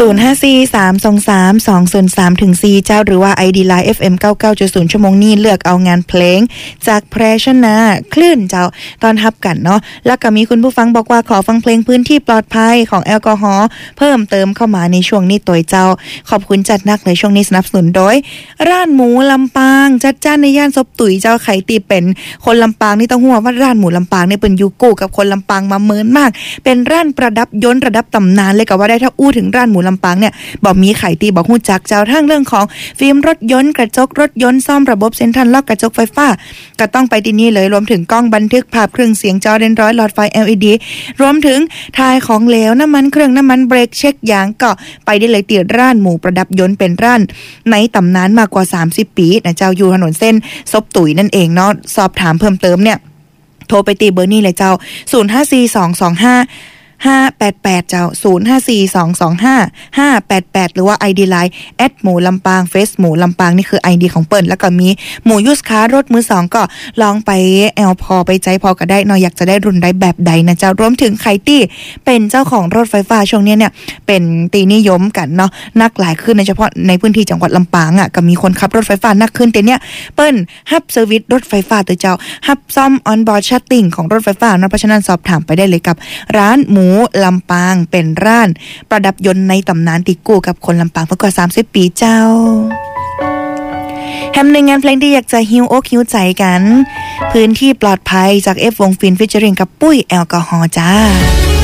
0543232003-4เจ้าหรือว่า ID Line FM 99.0ชั่วโมงนี้เลือกเอางานเพลงจากแพรชนะคลื่นเจ้าตอนรับกันเนาะแล้วก็มีคุณผู้ฟังบอกว่าขอฟังเพลงพื้นที่ปลอดภัยของแอลกอฮอล์เพิ่มเติมเข้ามาในช่วงนี้ตัวเจ้าขอบคุณจัดนักเลยช่วงนี้สนับสนุนโดยร้านหมูลำปางจัดจ้านในย่านซบตุ๋ยเจ้าไข่ตีเป็นคนลำปางนี่ต้องหัวว่าร้านหมูลำปางเนี่ยเป็นยูกูกับคนลำปางมาเมินมากเป็นร้านประดับยนต์ระดับตำนานเลยก็ว่าได้ถ้าอู้ถึงร้านหมูลำปางเนี่ยบอกมีไข่ตีบอกฮู้จักเจ้าทั้งเรื่องของฟิล์มรถยนต์กระจกรถยนต์ซ่อมระบบเซ็นทรัลล็อกกระจกไฟฟ้าก็ต้องไปที่นี่เลยรวมถึงกล้องบันทึกภาพเครื่องเสียงจอเด่นร้อยหลอดไฟ LED รวมถึงทายของเหลวน้ำมันเครื่องน้ำมันเบรกเช็คยางก็ไปได้เลยตีร้านหมูประดับยนต์เป็นร้านในตำนานมากกว่า30ปีนะเจ้าอยู่ถนนเส้นซบตุ๋ยนั่นเองเนาะสอบถามเพิ่มเติมเนี่ยโทรไปตีเบอร์นี้เลยเจ้า0542255588เจ้า0542255588หรือว่า ID Line หมูลำปางเฟซหมูลำปางนี่คือ ID ของเปิ้ลแล้วก็มีหมูยูสค้ารถมือ2ก็ลองไปแอลพอไปใจพอก็ได้เนาะอยากจะได้รุ่นได้แบบใดนะเจ้ารวมถึงใครที่เป็นเจ้าของรถไฟฟ้าช่วงนี้เนี่ยเป็นตีนิยมกันเนาะนักหลายขึ้นโดยเฉพาะในพื้นที่จังหวัดลำปางอ่ะก็มีคนขับรถไฟฟ้านักขึ้นแต่เนี่ยเปิ้ลฮับเซอร์วิสรถไฟฟ้าตัวเจ้าฮับซ่อมออนบอร์ดชัตติ้งของรถไฟฟ้านะเพราะฉะนั้นสอบถามไปได้เลยกับร้านหมูลำปางเป็นร้านประดับยนต์ในตำนานติกูกับคนลำปางมากกว่า30ปีเจ้าแฮมในงานเพลงที่อยากจะฮิวอกฮิวใจกันพื้นที่ปลอดภัยจากวงฟินฟิชเชอริงกับปุ้ยแอลกอฮอล์จ้า